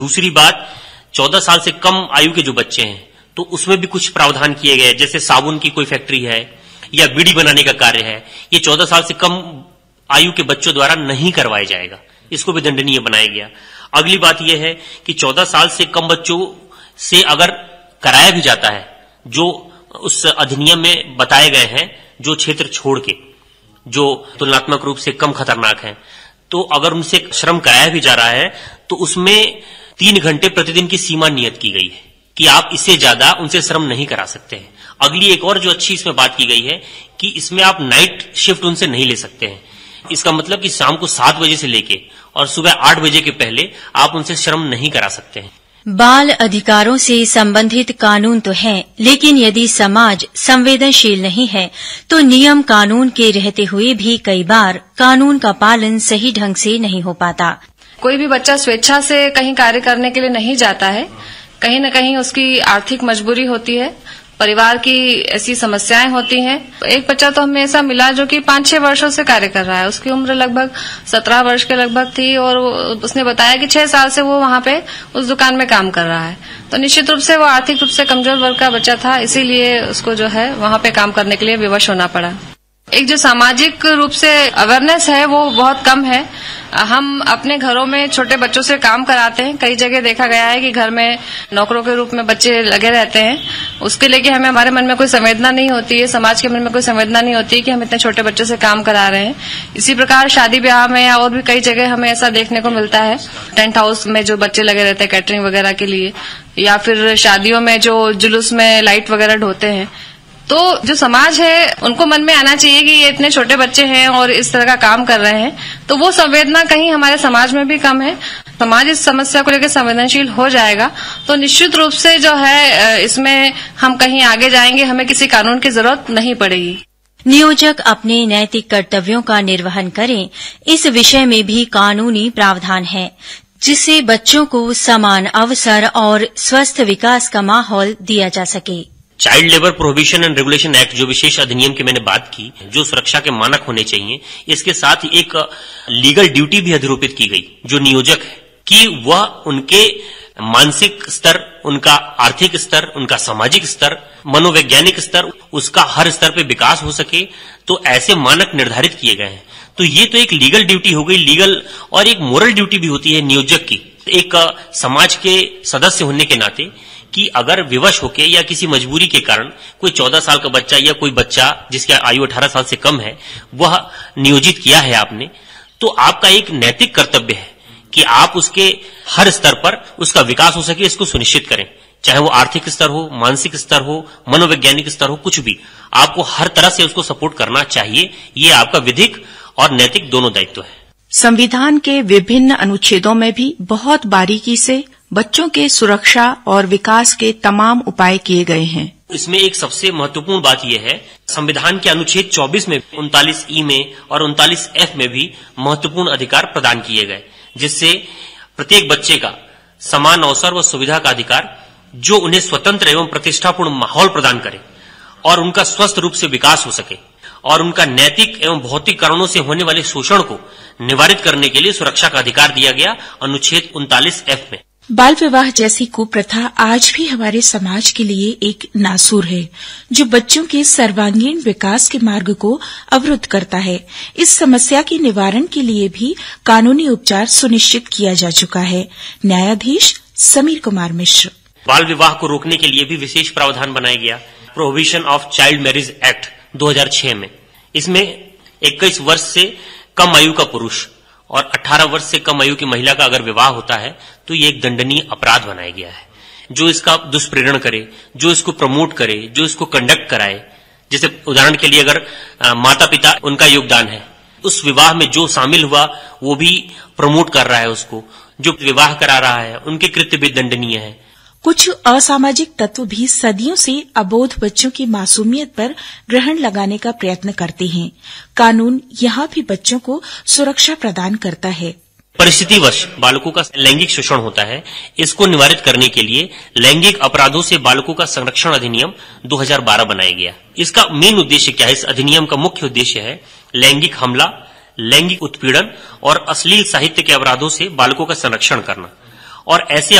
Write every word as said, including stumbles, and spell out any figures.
दूसरी बात, चौदह साल से कम आयु के जो बच्चे हैं तो उसमें भी कुछ प्रावधान किए गए, जैसे साबुन की कोई फैक्ट्री है या बीड़ी बनाने का कार्य है, ये चौदह साल से कम आयु के बच्चों द्वारा नहीं करवाया जाएगा, इसको भी दंडनीय बनाया गया। अगली बात यह है कि चौदह साल से कम बच्चों से अगर कराया भी जाता है, जो उस अधिनियम में बताए गए हैं, जो क्षेत्र छोड़ के जो तुलनात्मक रूप से कम खतरनाक हैं, तो अगर उनसे श्रम कराया भी जा रहा है तो उसमें तीन घंटे प्रतिदिन की सीमा नियत की गई है कि आप इससे ज्यादा उनसे श्रम नहीं करा सकते हैं। अगली एक और जो अच्छी इसमें बात की गई है कि इसमें आप नाइट शिफ्ट उनसे नहीं ले सकते हैं। इसका मतलब कि शाम को सात बजे से लेके और सुबह आठ बजे के पहले आप उनसे श्रम नहीं करा सकते हैं। बाल अधिकारों से संबंधित कानून तो हैं, लेकिन यदि समाज संवेदनशील नहीं है तो नियम कानून के रहते हुए भी कई बार कानून का पालन सही ढंग से नहीं हो पाता। कोई भी बच्चा स्वेच्छा से कहीं कार्य करने के लिए नहीं जाता है, कहीं न कहीं उसकी आर्थिक मजबूरी होती है, परिवार की ऐसी समस्याएं होती हैं। एक बच्चा तो हमें ऐसा मिला जो कि पांच छह वर्षों से कार्य कर रहा है, उसकी उम्र लगभग सत्रह वर्ष के लगभग थी और उसने बताया कि छह साल से वो वहां पे उस दुकान में काम कर रहा है। तो निश्चित रूप से वो आर्थिक रूप से कमजोर वर्ग का बच्चा था, इसीलिए उसको जो है वहां पे काम करने के लिए विवश होना पड़ा। एक जो सामाजिक रूप से अवेयरनेस है वो बहुत कम है। हम अपने घरों में छोटे बच्चों से काम कराते हैं, कई जगह देखा गया है कि घर में नौकरों के रूप में बच्चे लगे रहते हैं, उसके लिए कि हमें हमारे मन में कोई संवेदना नहीं होती है, समाज के मन में कोई संवेदना नहीं होती है कि हम इतने छोटे बच्चों से काम करा रहे हैं। इसी प्रकार शादी ब्याह में या और भी कई जगह हमें ऐसा देखने को मिलता है, टेंट हाउस में जो बच्चे लगे रहते हैं कैटरिंग वगैरह के लिए, या फिर शादियों में जो जुलूस में लाइट वगैरह ढोते हैं। तो जो समाज है उनको मन में आना चाहिए कि ये इतने छोटे बच्चे हैं और इस तरह का काम कर रहे हैं, तो वो संवेदना कहीं हमारे समाज में भी कम है। समाज इस समस्या को लेकर संवेदनशील हो जाएगा तो निश्चित रूप से जो है इसमें हम कहीं आगे जाएंगे, हमें किसी कानून की जरूरत नहीं पड़ेगी। नियोजक अपने नैतिक कर्तव्यों का निर्वहन करें, इस विषय में भी कानूनी प्रावधान है, जिससे बच्चों को समान अवसर और स्वस्थ विकास का माहौल दिया जा सके। Child labour prohibition and regulation act, जो विशेष अधिनियम की मैंने बात की, जो सुरक्षा के मानक होने चाहिए, इसके साथ ही एक लीगल ड्यूटी भी अधिरोपित की गई जो नियोजक है कि वह उनके मानसिक स्तर, उनका आर्थिक स्तर, उनका सामाजिक स्तर, मनोवैज्ञानिक स्तर, उसका हर स्तर पे विकास हो सके, तो ऐसे मानक निर्धारित किए गए हैं। तो ये तो एक लीगल ड्यूटी हो गई, लीगल, और एक मोरल ड्यूटी भी होती है नियोजक की, एक समाज के सदस्य होने के नाते, कि अगर विवश होके या किसी मजबूरी के कारण कोई चौदह साल का बच्चा या कोई बच्चा जिसकी आयु अठारह साल से कम है वह नियोजित किया है आपने, तो आपका एक नैतिक कर्तव्य है कि आप उसके हर स्तर पर उसका विकास हो सके, इसको सुनिश्चित करें, चाहे वो आर्थिक स्तर हो, मानसिक स्तर हो, मनोवैज्ञानिक स्तर हो, कुछ भी, आपको हर तरह से उसको सपोर्ट करना चाहिए। ये आपका विधिक और नैतिक दोनों दायित्व है। संविधान के विभिन्न अनुच्छेदों में भी बहुत बारीकी से बच्चों के सुरक्षा और विकास के तमाम उपाय किए गए हैं। इसमें एक सबसे महत्वपूर्ण बात यह है, संविधान के अनुच्छेद चौबीस में, उनतालीस ई में और उनतालीस एफ में भी महत्वपूर्ण अधिकार प्रदान किए गए, जिससे प्रत्येक बच्चे का समान अवसर व सुविधा का अधिकार, जो उन्हें स्वतंत्र एवं प्रतिष्ठापूर्ण माहौल प्रदान करे और उनका स्वस्थ रूप से विकास हो सके, और उनका नैतिक एवं भौतिक कारणों से होने वाले शोषण को निवारित करने के लिए सुरक्षा का अधिकार दिया गया अनुच्छेद उनतालीस एफ में। बाल विवाह जैसी कुप्रथा आज भी हमारे समाज के लिए एक नासूर है, जो बच्चों के सर्वांगीण विकास के मार्ग को अवरुद्ध करता है। इस समस्या के निवारण के लिए भी कानूनी उपचार सुनिश्चित किया जा चुका है। न्यायाधीश समीर कुमार मिश्र। बाल विवाह को रोकने के लिए भी विशेष प्रावधान बनाया गया, prohibition of child marriage act दो हज़ार छह में। इसमें इक्कीस वर्ष से कम आयु का पुरुष और अठारह वर्ष से कम आयु की महिला का अगर विवाह होता है तो ये एक दंडनीय अपराध बनाया गया है। जो इसका दुष्प्रेरण करे, जो इसको प्रमोट करे, जो इसको कंडक्ट कराए, जैसे उदाहरण के लिए अगर माता पिता उनका योगदान है, उस विवाह में जो शामिल हुआ वो भी प्रमोट कर रहा है उसको, जो विवाह करा रहा है, उनके कृत्य भी दंडनीय है। कुछ असामाजिक तत्व भी सदियों से अबोध बच्चों की मासूमियत पर ग्रहण लगाने का प्रयत्न करते हैं। कानून यहाँ भी बच्चों को सुरक्षा प्रदान करता है। परिस्थितिवश बालकों का लैंगिक शोषण होता है, इसको निवारित करने के लिए लैंगिक अपराधों से बालकों का संरक्षण अधिनियम दो हज़ार बारह बनाया गया। इसका मेन उद्देश्य क्या है? इस अधिनियम का मुख्य उद्देश्य है लैंगिक हमला, लैंगिक उत्पीड़न और अश्लील साहित्य के अपराधों से बालकों का संरक्षण करना। और ऐसे